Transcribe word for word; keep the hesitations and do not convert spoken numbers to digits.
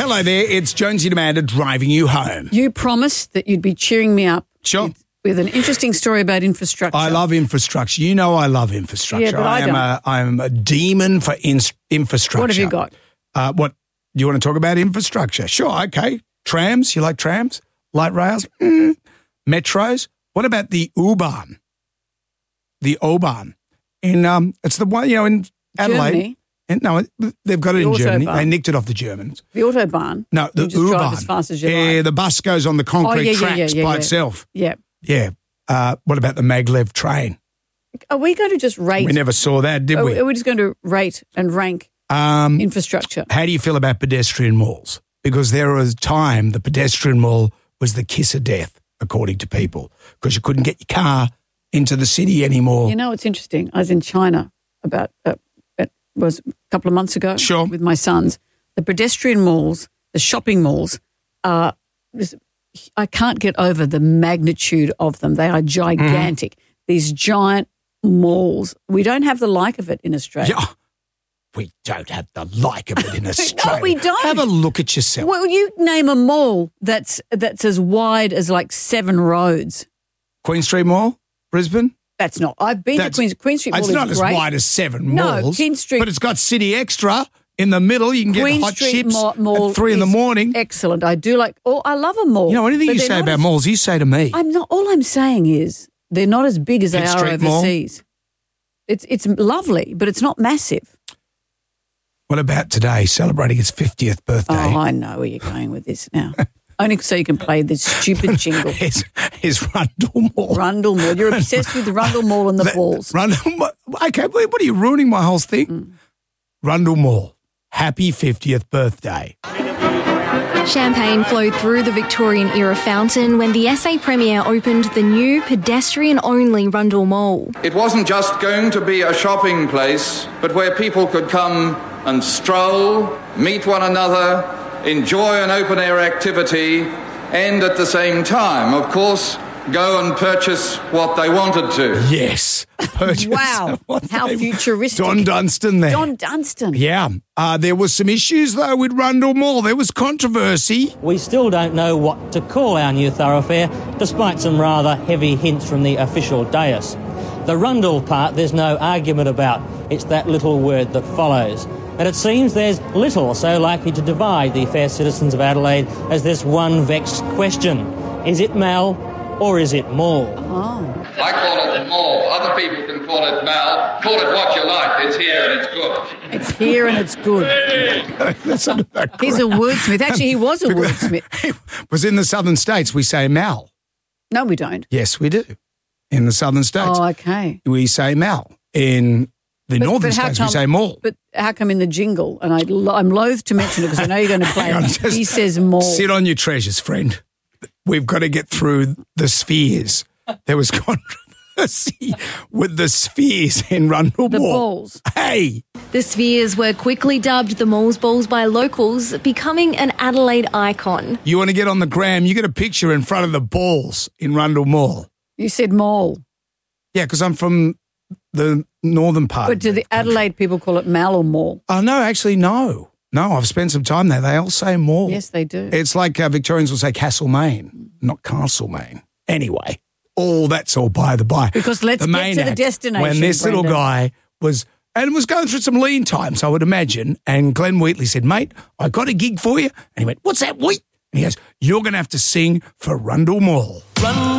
Hello there, it's Jonesy and Amanda driving you home. You promised that you'd be cheering me up. Sure. With, with an interesting story about infrastructure. I love infrastructure. You know I love infrastructure. Yeah, but I am don't. a I am a demon for in, infrastructure. What have you got? Uh, what you want to talk about infrastructure? Sure, okay. Trams, you like trams? Light rails? Mm. Metros? What about the U-Bahn? The O-Bahn. In um it's the one, you know, in Adelaide. Germany? In, no, they've got it The in Germany. Autobahn. They nicked it off the Germans. The Autobahn? No, the you just drive U-Bahn. as fast as you Yeah, like. the bus goes on the concrete Oh, yeah, yeah, tracks yeah, yeah, by yeah. itself. Yeah. Yeah. Uh, what about the maglev train? Are we going to just rate? We never saw that, did are, we? are we just going to rate and rank Um, infrastructure? how do you feel about pedestrian malls? Because there was a time the pedestrian mall was the kiss of death, according to people, because you couldn't get your car into the city anymore. You know, it's interesting. I was in China about, uh, it was a couple of months ago Sure. with my sons. The pedestrian malls, the shopping malls, are, I can't get over the magnitude of them. They are gigantic. Mm. These giant malls. We don't have the like of it in Australia. Yeah. We don't have the like of it in Australia. No, we don't. Have a look at yourself. Well, you name a mall that's that's as wide as like seven roads. Queen Street Mall, Brisbane? That's not. I've been That's- to Queen, Queen Street Mall. It's is not as great. wide as seven No, malls. Queen Street- But it's got City Extra in the middle. You can get Queen hot Street chips Mall, mall at three in the is morning. Excellent. I do like. Oh, I love a mall. You know, anything but you they're say not about as- malls, you say to me. I'm not. All I'm saying is they're not as big as they Pitt are Street Mall? overseas. It's it's lovely, but it's not massive. What about today, celebrating its fiftieth birthday? Oh, I know where you're going with this now. Only so you can play this stupid jingle. Is, is Rundle Mall. Rundle Mall. You're obsessed with the Rundle Mall and the That- balls. Rundle Mall. Okay, what what are you ruining my whole thing? Mm. Rundle Mall. Happy fiftieth birthday. Champagne flowed through the Victorian-era fountain when the S A Premier opened the new pedestrian-only Rundle Mall. It wasn't just going to be a shopping place, but where people could come and stroll, meet one another, enjoy an open-air activity, and at the same time, of course, go and purchase what they wanted to. Yes. Purchase Wow. what How they- futuristic. Don Dunstan there. Don Dunstan. Yeah. Uh, there was some issues, though, with Rundle Mall. There was controversy. We still don't know what to call our new thoroughfare, despite some rather heavy hints from the official dais. The Rundle part there's no argument about. It's that little word that follows. But it seems there's little so likely to divide the fair citizens of Adelaide as this one vexed question. Is it Mal or is it Mall? I call it mall. Other people can call it mal. Call it what you like. It's here and it's good. It's here and it's good. That's not about He's a wordsmith. Actually, he was a wordsmith. He was in the southern states. We say Mal. No, we don't. Yes, we do. In the southern states, Oh, okay. we say Mal. In the But- northern but how states, we come- say Mall. But how come in the jingle, and I, lo- I'm loath to mention it because I know you're going to play Hang on, it, just he says mall. Sit on your treasures, friend. We've got to get through the spheres. There was controversy with the spheres in Rundle The Mall. balls. Hey, The spheres were quickly dubbed the Mall's Balls by locals, becoming an Adelaide icon. you want to get on the gram, you get a picture in front of the balls in Rundle Mall. You said mall. Yeah, because I'm from the northern part. But of do the country. Adelaide people call it mal or mall? Oh, no, actually, no. No, I've spent some time there. They all say Mall. Yes, they do. It's like uh, Victorians will say Castlemaine, not Castlemaine. Anyway, all that's all by the by. Because let's the get main to the act, destination, When this little Brendan. guy was, and was going through some lean times, I would imagine, and Glenn Wheatley said, mate, I got a gig for you. And he went, what's that, Wheat? And he goes, you're going to have to sing for Rundle Mall.